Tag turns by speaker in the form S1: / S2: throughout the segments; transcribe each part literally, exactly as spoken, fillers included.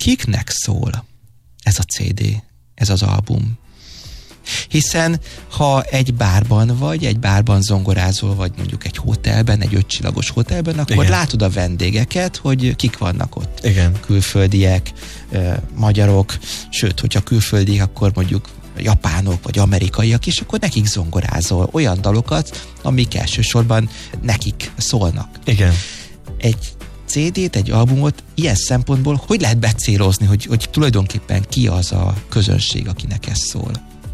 S1: kiknek szól ez a cé dé, ez az album? Hiszen ha egy bárban vagy, egy bárban zongorázol, vagy mondjuk egy hotelben, egy ötcsillagos hotelben, akkor igen, látod a vendégeket, hogy kik vannak ott.
S2: Igen.
S1: Külföldiek, magyarok, sőt, hogyha külföldiek, akkor mondjuk japánok, vagy amerikaiak, és akkor nekik zongorázol olyan dalokat, amik elsősorban nekik szólnak.
S2: Igen.
S1: Egy cé dét, egy albumot ilyen szempontból hogy lehet becélozni, hogy, hogy tulajdonképpen ki az a közönség, akinek ez szól?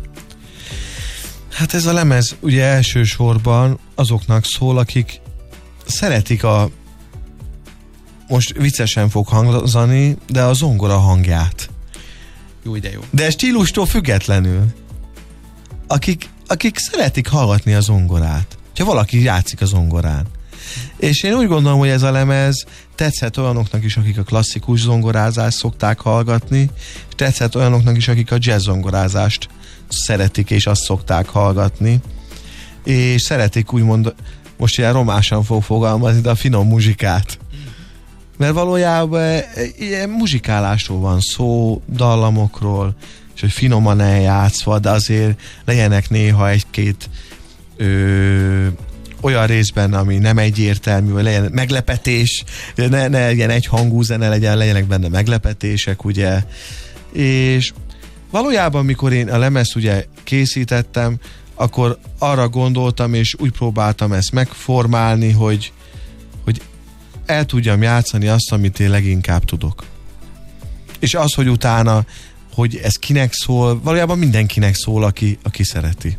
S2: Hát ez a lemez ugye elsősorban azoknak szól, akik szeretik a, most viccesen fog hangzani, de a zongora hangját.
S1: Jó, de jó.
S2: De stílustól függetlenül. Akik, akik szeretik hallgatni a zongorát. Ha valaki játszik a zongorán. És én úgy gondolom, hogy ez a lemez tetszett olyanoknak is, akik a klasszikus zongorázást szokták hallgatni, és tetszett olyanoknak is, akik a jazz zongorázást szeretik, és azt szokták hallgatni. És szeretik úgymond, most ilyen romásan fog fogalmazni, de a finom muzsikát. Mert valójában ilyen muzsikálásról van szó, dallamokról, és hogy finoman eljátszva, de azért legyenek néha egy-két ö, olyan részben, ami nem egyértelmű, vagy legyen meglepetés, ne, ne legyen egy hangú zene, legyen, legyenek benne meglepetések, ugye. És valójában, mikor én a lemezt ugye készítettem, akkor arra gondoltam, és úgy próbáltam ezt megformálni, hogy, hogy el tudjam játszani azt, amit én leginkább tudok. És az, hogy utána, hogy ez kinek szól, valójában mindenkinek szól, aki, aki szereti.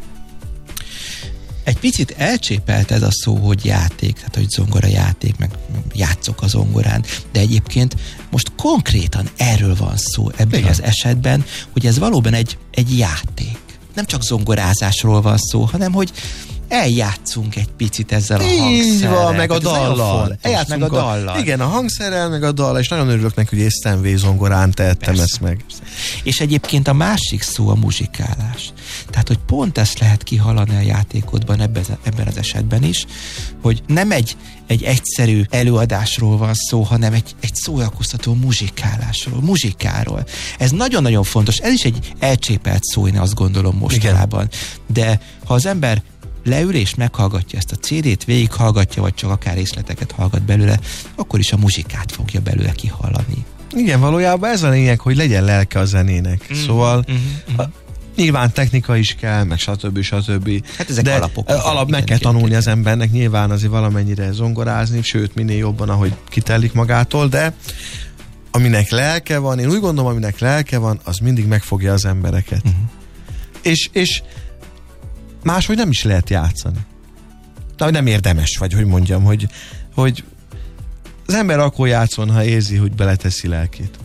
S1: Egy picit elcsépelt ez a szó, hogy játék, tehát hogy zongora játék, meg játszok a zongorán, de egyébként most konkrétan erről van szó ebben igen, az esetben, hogy ez valóban egy, egy játék. Nem csak zongorázásról van szó, hanem hogy eljátszunk egy picit ezzel a hangszerrel.
S2: Van, meg a dallal. Eljátszunk meg a dallal. Igen, a hangszerrel, meg a dallal, és nagyon örülök neki, hogy észtenvé zongorán tettem persze, ezt meg. Persze.
S1: És egyébként a másik szó a muzsikálás. Tehát, hogy pont ezt lehet kihallani a játékodban ebben, ebben az esetben is, hogy nem egy, egy egyszerű előadásról van szó, hanem egy, egy szórakoztató muzsikálásról, muzsikáról. Ez nagyon-nagyon fontos. Ez is egy elcsépelt szó, én azt gondolom mostanában. De ha az ember leül és meghallgatja ezt a cé dét, végighallgatja, vagy csak akár részleteket hallgat belőle, akkor is a muzsikát fogja belőle kihallani.
S2: Igen, valójában ez a lényeg, hogy legyen lelke a zenének. Mm, szóval mm, mm. A, nyilván technika is kell, meg stb. stb.
S1: Hát ezek
S2: de
S1: alapok.
S2: Alap meg kell tanulni az embernek, nyilván azért valamennyire zongorázni, sőt, minél jobban, ahogy kitelik magától, de aminek lelke van, én úgy gondolom, aminek lelke van, az mindig megfogja az embereket. Mm. És, és máshogy nem is lehet játszani. De nem érdemes, vagy hogy mondjam, hogy, hogy az ember akkor játszon, ha érzi, hogy beleteszi lelkét.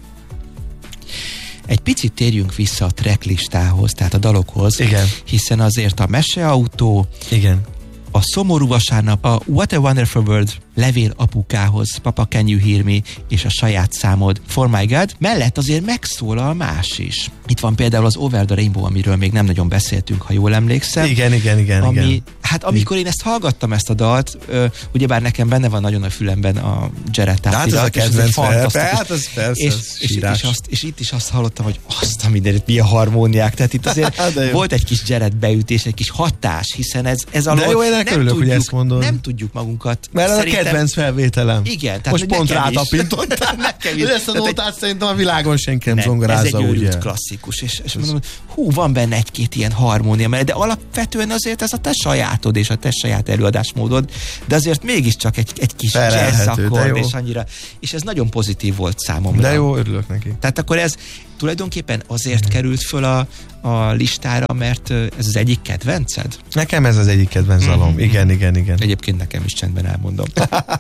S1: Egy picit térjünk vissza a tracklistához, tehát a dalokhoz.
S2: Igen.
S1: Hiszen azért a Meseautó,
S2: igen,
S1: a Szomorú vasárnap, a What a Wonderful World, Levél apukához, Papa Can You Hear Me, és a saját számod, For My God, mellett azért megszólal más is. Itt van például az Over the Rainbow, amiről még nem nagyon beszéltünk, ha jól emlékszem.
S2: Igen, igen, igen.
S1: Ami,
S2: igen.
S1: Hát amikor én ezt hallgattam, ezt a dalt, ö, ugyebár nekem benne van nagyon a fülemben a Jared Tati.
S2: Hát ez a kedvenc hát ez persze,
S1: és, és, és, azt, és itt is azt hallottam, hogy azt a mindenit, milyen harmóniák. Tehát itt azért volt egy kis Jared beütés, egy kis hatás, hiszen ez, ez alól
S2: de jó, én nem, örülök, tudjuk, hogy ezt mondod.
S1: Nem tudjuk magunkat.
S2: Mert ez a kedvenc felvételem.
S1: Igen. Tehát,
S2: most pont rátapintottál. De ezt a nótát szerintem a világon senki nem zongorázza.
S1: Ez egy őrült klasszikus. És, és mondom, hú, van benne egy-két ilyen harmónia, de alapvetően azért ez a te sajátod és a te saját előadásmódod, de azért mégiscsak egy, egy kis jazz akkord, és annyira, és ez nagyon pozitív volt számomra.
S2: De jó, örülök neki.
S1: Tehát akkor ez tulajdonképpen azért mm. került föl a, a listára, mert ez az egyik kedvenced?
S2: Nekem ez az egyik kedvenc dalom. Mm. Igen, igen, igen.
S1: Egyébként nekem is, csendben elmondom.